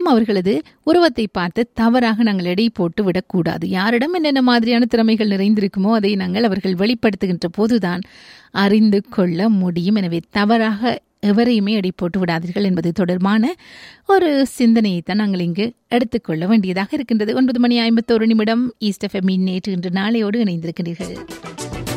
அவர்களது உருவத்தை பார்த்து தவறாக நாங்கள் எடை போட்டு விடக்கூடாது. யாரிடம் என்னென்ன மாதிரியான திறமைகள் நிறைந்திருக்குமோ அதை நாங்கள் அவர்கள் வெளிப்படுத்துகின்ற போதுதான் அறிந்து கொள்ள முடியும். எனவே தவறாக எவரையுமே எடை போட்டு விடாதீர்கள் என்பது தொடர்பான ஒரு சிந்தனையை தான் நாங்கள் இங்கு எடுத்துக்கொள்ள வேண்டியதாக இருக்கின்றது. 9:51 ஈஸ்ட் எஃப்எம் நேற்று இன்று நாளையோடு இணைந்திருக்கிறீர்கள்.